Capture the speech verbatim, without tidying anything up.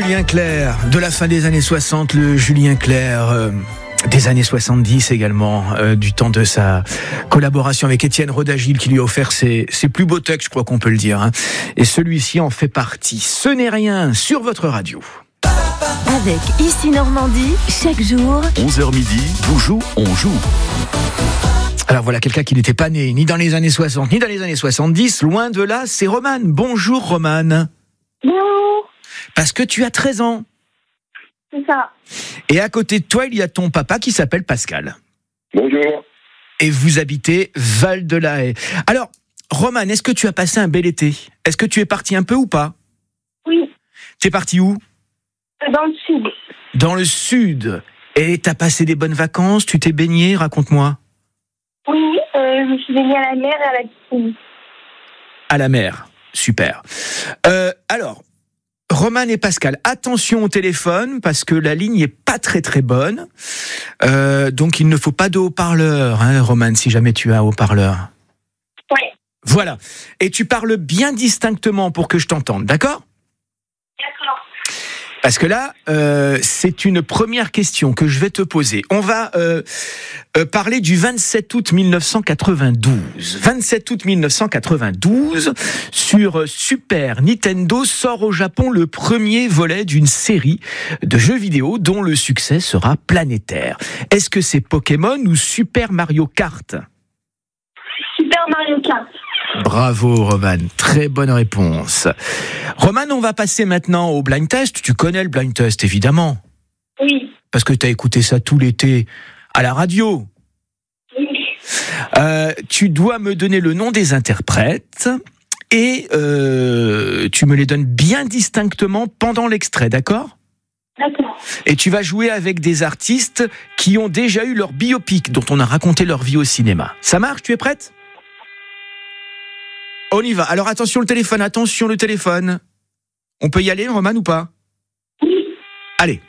Julien Clerc, de la fin des années soixante, le Julien Clerc euh, des années soixante-dix également, euh, du temps de sa collaboration avec Étienne Rodagil qui lui a offert ses, ses plus beaux textes, je crois qu'on peut le dire. Hein. Et celui-ci en fait partie. Ce n'est rien sur votre radio. Avec Ici Normandie, chaque jour, onze heures midi, vous jouez, on joue. Alors voilà, quelqu'un qui n'était pas né ni dans les années soixante, ni dans les années soixante-dix, loin de là, c'est Romane. Bonjour Romane. Bonjour. Parce que tu as treize ans. C'est ça. Et à côté de toi, il y a ton papa qui s'appelle Pascal. Bonjour. Et vous habitez Val-de-la-Haye. Alors, Romane, est-ce que tu as passé un bel été ? Est-ce que tu es parti un peu ou pas ? Oui. Tu es parti où ? Dans le sud. Dans le sud. Et t'as passé des bonnes vacances ? Tu t'es baigné ? Raconte-moi. Oui, euh, je me suis baignée à la mer et à la piscine. À la mer. Super. Euh, alors, Romane et Pascal, attention au téléphone parce que la ligne n'est pas très très bonne. Euh, donc il ne faut pas de haut-parleur, hein, Romane, si jamais tu as un haut-parleur. Oui. Voilà. Et tu parles bien distinctement pour que je t'entende, d'accord ? D'accord. Parce que là, euh, c'est une première question que je vais te poser. On va euh, euh, parler du vingt-sept août mille neuf cent quatre-vingt-douze. vingt-sept août mille neuf cent quatre-vingt-douze, sur Super Nintendo sort au Japon le premier volet d'une série de jeux vidéo dont le succès sera planétaire. Est-ce que c'est Pokémon ou Super Mario Kart ? Super Mario Kart. Bravo Romane, très bonne réponse. Romane, on va passer maintenant au blind test. Tu connais le blind test évidemment. Oui. Parce que tu as écouté ça tout l'été à la radio. Oui. Euh, tu dois me donner le nom des interprètes et euh, tu me les donnes bien distinctement pendant l'extrait, d'accord ? D'accord. Et tu vas jouer avec des artistes qui ont déjà eu leur biopic, dont on a raconté leur vie au cinéma. Ça marche ? Tu es prête ? On y va. Alors attention le téléphone, attention le téléphone. On peut y aller, Romane, ou pas ? Oui. Allez.